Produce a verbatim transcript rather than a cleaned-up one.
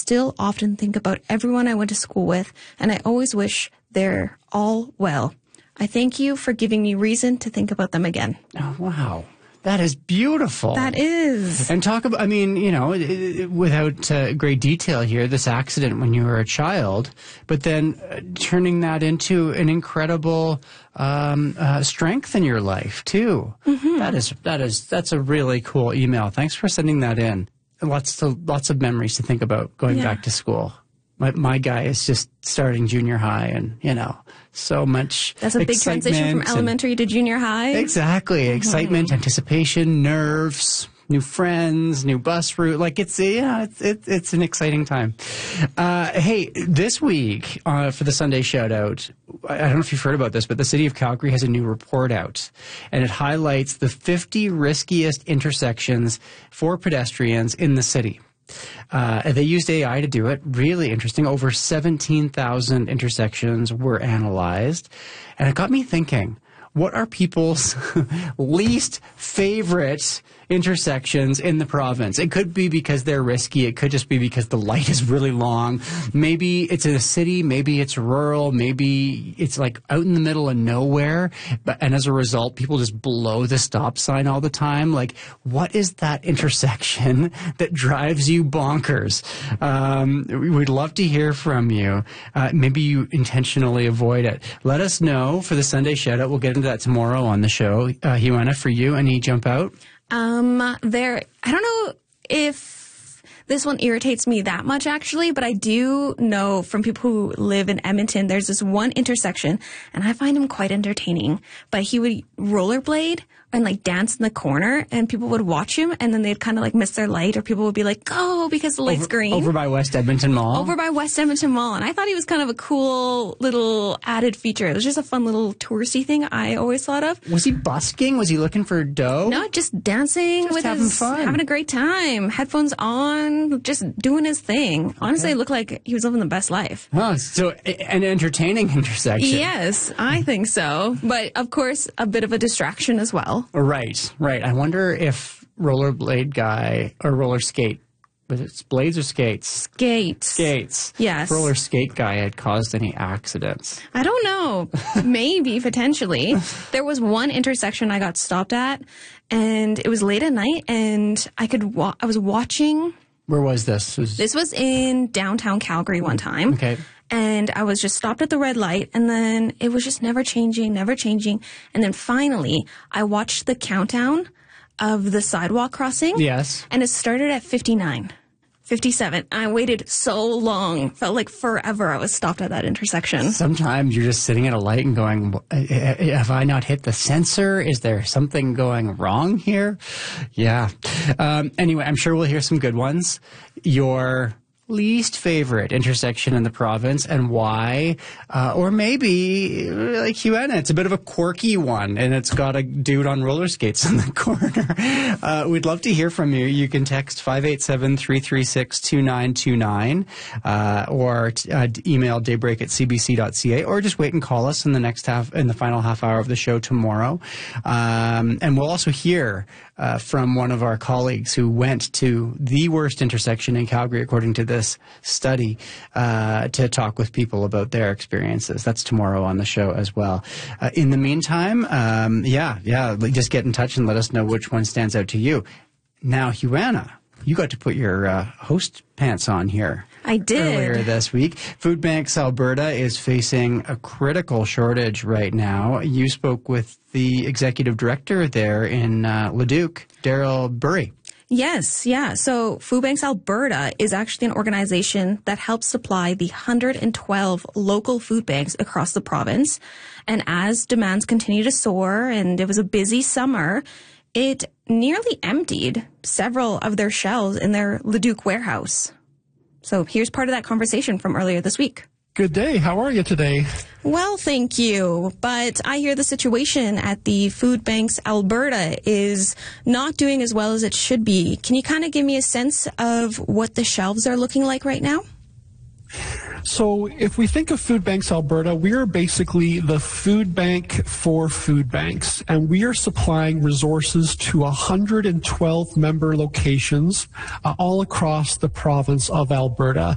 still often think about everyone I went to school with, and I always wish they're all well. I thank you for giving me reason to think about them again. Oh, wow. That is beautiful. That is. And talk about, I mean, you know, it, it, without uh, great detail here, this accident when you were a child, but then uh, turning that into an incredible um, uh, strength in your life, too. Mm-hmm. That is, that is, that's a really cool email. Thanks for sending that in. Lots to, lots of memories to think about going yeah. back to school. My, my guy is just starting junior high, and, you know, so much That's a big transition from elementary to junior high. Exactly. Mm-hmm. Excitement, anticipation, nerves, new friends, new bus route. Like, it's, yeah, it's, it's, it's an exciting time. Uh, hey, this week, uh, for the Sunday Shoutout, I don't know if you've heard about this, but the City of Calgary has a new report out, and it highlights the fifty riskiest intersections for pedestrians in the city. Uh, they used A I to do it. Really interesting. Over seventeen thousand intersections were analyzed. And it got me thinking, what are people's least favorite intersections in the province? It could be because they're risky. It could just be because the light is really long. Maybe it's in a city. Maybe it's rural. Maybe it's like out in the middle of nowhere. But, and as a result, people just blow the stop sign all the time. Like, what is that intersection that drives you bonkers? Um, we'd love to hear from you. Uh, maybe you intentionally avoid it. Let us know for the Sunday Shoutout. We'll get into that tomorrow on the show. Uh, Huana, for you, any jump out? Um, there, I don't know if this one irritates me that much, actually, but I do know from people who live in Edmonton, there's this one intersection, and I find him quite entertaining, but he would rollerblade and like dance in the corner, and people would watch him, and then they'd kind of like miss their light, or people would be like, go, because the light's over, green. Over by West Edmonton Mall? Over by West Edmonton Mall. And I thought he was kind of a cool little added feature. It was just a fun little touristy thing I always thought of. Was he busking? Was he looking for dough? No, just dancing just with having his, fun. having a great time. Headphones on, just doing his thing. Honestly, okay. It looked like he was living the best life. Oh, so an entertaining intersection. Yes, I think so. But of course, a bit of a distraction as well. Right. Right. I wonder if rollerblade guy or roller skate, was it blades or skates? Skates. Skates. Yes. Roller skate guy had caused any accidents. I don't know. Maybe, potentially. There was one intersection I got stopped at, and it was late at night, and I could wa- I was watching. Where was this? Was... This was in downtown Calgary one time. Okay. And I was just stopped at the red light, and then it was just never changing, never changing. And then finally, I watched the countdown of the sidewalk crossing. Yes. And it started at fifty-nine, fifty-seven. I waited so long. Felt like forever I was stopped at that intersection. Sometimes you're just sitting at a light and going, have I not hit the sensor? Is there something going wrong here? Yeah. Um, anyway, I'm sure we'll hear some good ones. Your least favorite intersection in the province and why, uh, or maybe like Huana, it's a bit of a quirky one and it's got a dude on roller skates in the corner. Uh, we'd love to hear from you. You can text five eight seven, three three six, two nine two nine uh, or t- uh, email daybreak at c b c dot c a, or just wait and call us in the next half, in the final half hour of the show tomorrow. Um, and we'll also hear uh, from one of our colleagues who went to the worst intersection in Calgary, according to this this study, uh, to talk with people about their experiences. That's tomorrow on the show as well. Uh, in the meantime, um, yeah, yeah, just get in touch and let us know which one stands out to you. Now, Huana, you got to put your uh, host pants on here. I did. Earlier this week. Food Banks Alberta is facing a critical shortage right now. You spoke with the executive director there in uh, Leduc, Daryl Burry. Yes, yeah. So Food Banks Alberta is actually an organization that helps supply the one hundred twelve local food banks across the province. And as demands continue to soar, and it was a busy summer, it nearly emptied several of their shelves in their Leduc warehouse. So here's part of that conversation from earlier this week. Good day. How are you today? Well, thank you. But I hear the situation at the Food Banks Alberta is not doing as well as it should be. Can you kind of give me a sense of what the shelves are looking like right now? So if we think of Food Banks Alberta, we are basically the food bank for food banks, and we are supplying resources to one hundred twelve member locations uh, all across the province of Alberta.